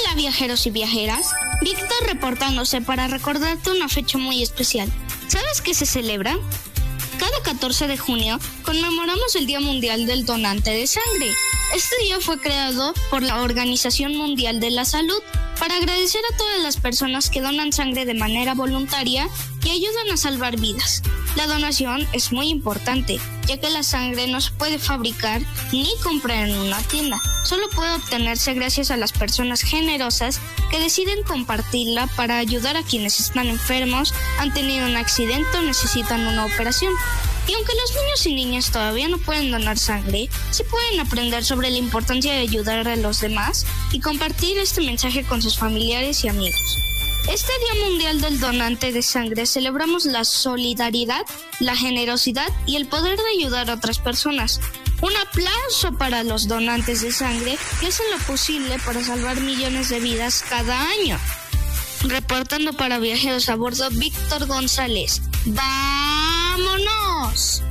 Hola viajeros y viajeras, Víctor reportándose para recordarte una fecha muy especial. ¿Sabes qué se celebra? Cada 14 de junio conmemoramos el Día Mundial del Donante de Sangre. Este día fue creado por la Organización Mundial de la Salud para agradecer a todas las personas que donan sangre de manera voluntaria y ayudan a salvar vidas. La donación es muy importante, ya que la sangre no se puede fabricar ni comprar en una tienda. Solo puede obtenerse gracias a las personas generosas que deciden compartirla para ayudar a quienes están enfermos, han tenido un accidente o necesitan una operación. Y aunque los niños y niñas todavía no pueden donar sangre, sí pueden aprender sobre la importancia de ayudar a los demás y compartir este mensaje con sus familiares y amigos. Este Día Mundial del Donante de Sangre celebramos la solidaridad, la generosidad y el poder de ayudar a otras personas. Un aplauso para los donantes de sangre que hacen lo posible para salvar millones de vidas cada año. Reportando para Viajeros a Bordo, Víctor González. ¡Vámonos!